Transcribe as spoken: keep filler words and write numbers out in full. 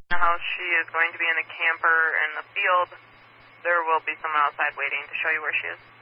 The house, she is going to be in a camper in the field. There will be someone outside waiting to show you where she is.